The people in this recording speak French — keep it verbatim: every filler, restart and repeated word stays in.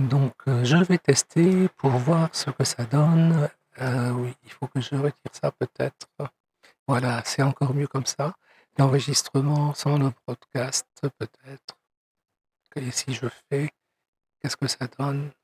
Donc, heu, je vais tester pour voir ce que ça donne. Heu, oui, il faut que je retire ça peut-être. Voilà, c'est encore mieux comme ça. L'enregistrement sans le broadcast peut-être. Et si je fais, qu'est-ce que ça donne?